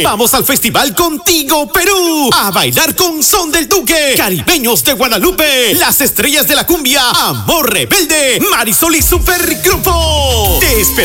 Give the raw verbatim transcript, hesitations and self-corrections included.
Duque. Vamos al festival contigo, Perú. A bailar con Son del Duque, Caribeños de Guadalupe, las estrellas de la cumbia, Amor Rebelde, Marisol y Supergrupo. Te esperamos.